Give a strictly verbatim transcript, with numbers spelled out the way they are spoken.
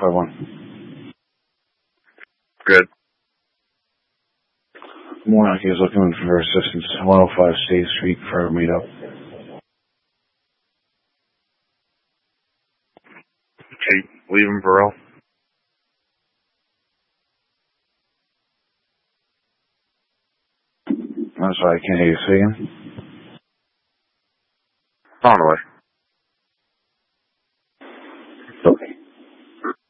five one. Good. Morning, he was looking for assistance. one oh five State Street for a meetup. Okay, leave him, Burrell. I'm sorry, I can't hear you. Say again? On the way.